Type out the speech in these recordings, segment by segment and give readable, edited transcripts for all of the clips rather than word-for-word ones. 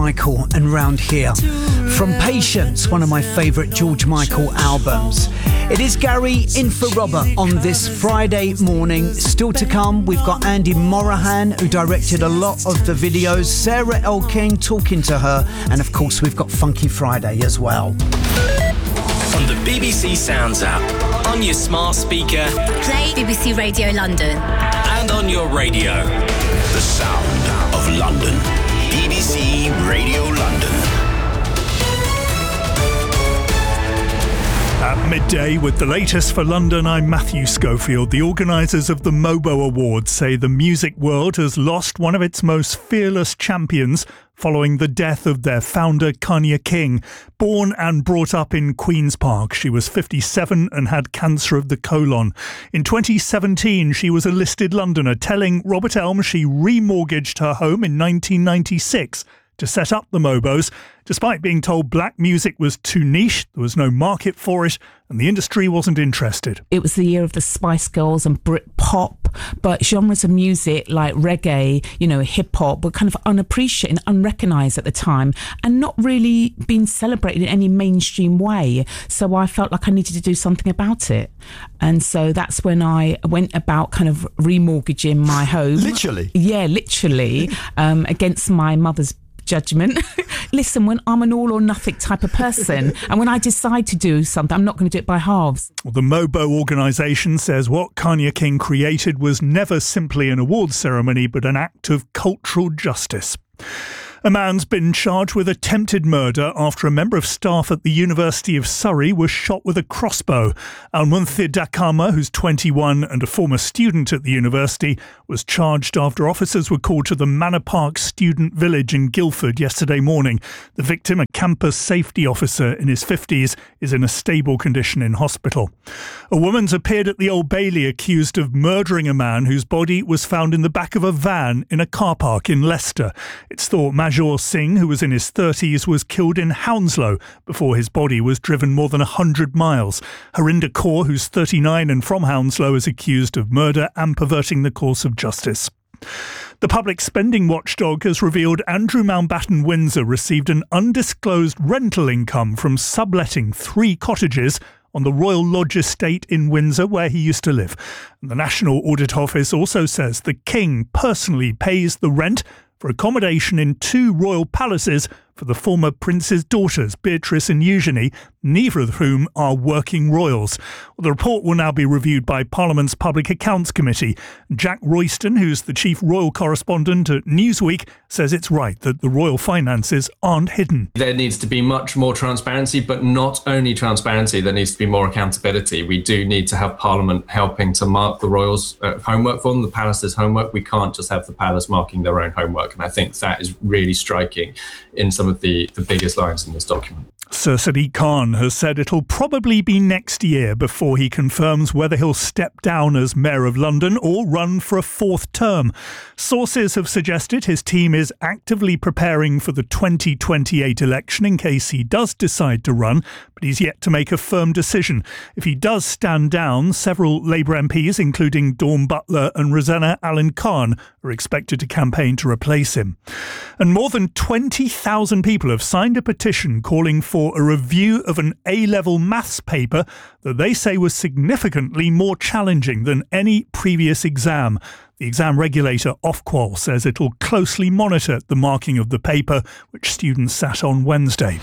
Michael and Round Here. From Patience, one of my favourite George Michael albums. It is Gary in for Robert on this Friday morning. Still to come, we've got Andy Morahan, who directed a lot of the videos, Sarah L. King talking to her, and of course we've got Funky Friday as well. On the BBC Sounds app, on your smart speaker, play BBC Radio London, and on your radio. The sound of London. BBC Radio London. At midday, with the latest for London, I'm Matthew Schofield. The organisers of the Mobo Awards say the music world has lost one of its most fearless champions following the death of their founder, Kanya King. Born and brought up in Queen's Park, she was 57 and had cancer of the colon. In 2017, she was a listed Londoner, telling Robert Elm she remortgaged her home in 1996 to set up the Mobos, despite being told black music was too niche, there was no market for it, and the industry wasn't interested. It was the year of the Spice Girls and Britpop, but genres of music like reggae, hip-hop were kind of unappreciated and unrecognised at the time and not really being celebrated in any mainstream way. So I felt like I needed to do something about it. And so that's when I went about kind of remortgaging my home. Literally? Yeah, literally, against my mother's judgment. Listen, when I'm an all or nothing type of person, and when I decide to do something, I'm not going to do it by halves. Well, the Mobo organisation says what Kanya King created was never simply an awards ceremony, but an act of cultural justice. A man's been charged with attempted murder after a member of staff at the University of Surrey was shot with a crossbow. Almunthir Dakama, who's 21 and a former student at the university, was charged after officers were called to the Manor Park student village in Guildford yesterday morning. The victim, a campus safety officer in his 50s, is in a stable condition in hospital. A woman's appeared at the Old Bailey accused of murdering a man whose body was found in the back of a van in a car park in Leicester. It's thought Major Singh, who was in his 30s, was killed in Hounslow before his body was driven more than 100 miles. Harinder Kaur, who's 39 and from Hounslow, is accused of murder and perverting the course of justice. The public spending watchdog has revealed Andrew Mountbatten Windsor received an undisclosed rental income from subletting 3 cottages on the Royal Lodge estate in Windsor, where he used to live. And the National Audit Office also says the King personally pays the rent for accommodation in 2 royal palaces for the former prince's daughters, Beatrice and Eugenie, neither of whom are working royals. Well, the report will now be reviewed by Parliament's Public Accounts Committee. Jack Royston, who's the chief royal correspondent at Newsweek, says it's right that the royal finances aren't hidden. There needs to be much more transparency, but not only transparency, there needs to be more accountability. We do need to have Parliament helping to mark the royals' homework for them, the palace's homework. We can't just have the palace marking their own homework. And I think that is really striking in some of the biggest lines in this document. Sir Sadiq Khan has said it'll probably be next year before he confirms whether he'll step down as Mayor of London or run for a 4th term. Sources have suggested his team is actively preparing for the 2028 election in case he does decide to run, but he's yet to make a firm decision. If he does stand down, several Labour MPs, including Dawn Butler and Rosanna Allen Khan, are expected to campaign to replace him. And more than 20,000 people have signed a petition calling for a review of an A-level maths paper that they say was significantly more challenging than any previous exam. The exam regulator Ofqual says it'll closely monitor the marking of the paper, which students sat on Wednesday.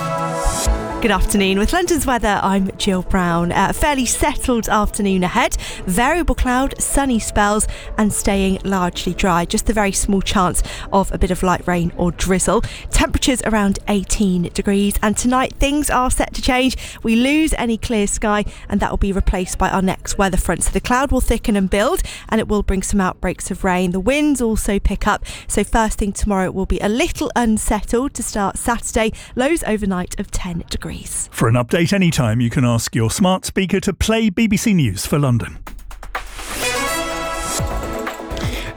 Good afternoon. With London's weather, I'm Jill Brown. A fairly settled afternoon ahead. Variable cloud, sunny spells and staying largely dry. Just a very small chance of a bit of light rain or drizzle. Temperatures around 18 degrees. And tonight things are set to change. We lose any clear sky and that will be replaced by our next weather front. So the cloud will thicken and build and it will bring some outbreaks of rain. The winds also pick up. So first thing tomorrow it will be a little unsettled to start Saturday. Lows overnight of 10 degrees. For an update anytime, you can ask your smart speaker to play BBC News for London.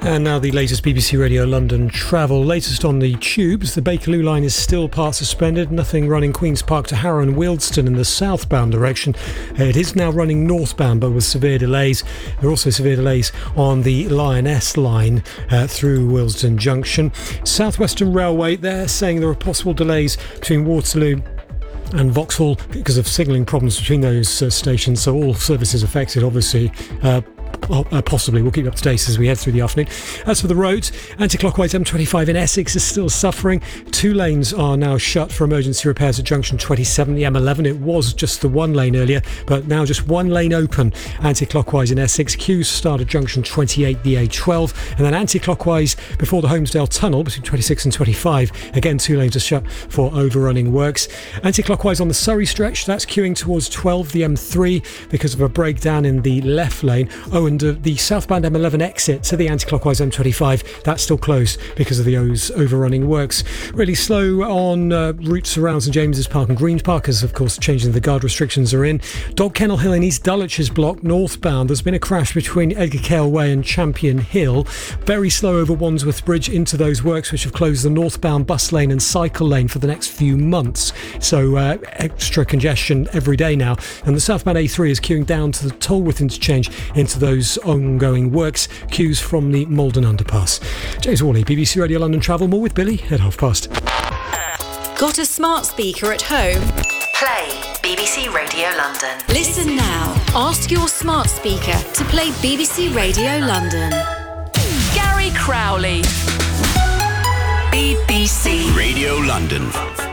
And now the latest BBC Radio London travel. Latest on the tubes. The Bakerloo line is still part suspended. Nothing running Queen's Park to Harrow and Wealdstone in the southbound direction. It is now running northbound, but with severe delays. There are also severe delays on the Lioness line through Wealdstone Junction. South Western Railway, they're saying there are possible delays between Waterloo and Vauxhall because of signalling problems between those stations. So all services affected, obviously. Possibly. We'll keep you up to date as we head through the afternoon. As for the roads, anti-clockwise M25 in Essex is still suffering. 2 lanes are now shut for emergency repairs at junction 27, the M11. It was just the 1 lane earlier, but now just 1 lane open anti-clockwise in Essex. Queues start at junction 28, the A12, and then anti-clockwise before the Holmesdale Tunnel between 26 and 25. Again, 2 lanes are shut for overrunning works. Anti-clockwise on the Surrey stretch, that's queuing towards 12, the M3, because of a breakdown in the left lane. And the southbound M11 exit to the anti-clockwise M25, that's still closed because of those overrunning works. Really slow on routes around St James's Park and Green Park, as of course changing the guard restrictions are in. Dog Kennel Hill in East Dulwich is blocked northbound. There's been a crash between Edgar Cale Way and Champion Hill. Very slow over Wandsworth Bridge into those works, which have closed the northbound bus lane and cycle lane for the next few months. So extra congestion every day now. And the southbound A3 is queuing down to the Tolworth interchange into those ongoing works. Queues from the Malden underpass. James Worley, BBC Radio London Travel. More with Billy at past. Got a smart speaker at home? Play BBC Radio London. Listen now. Ask your smart speaker to play BBC Radio London. Gary Crowley. BBC Radio London.